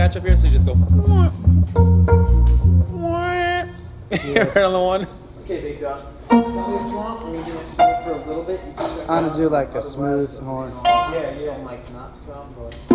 patch up here, so you just go. Hear another one? Okay, big dog. Tell me what you want. We're gonna do it for a little bit. I'm gonna do like a smooth horn. Yeah, yeah. Like not to come, but.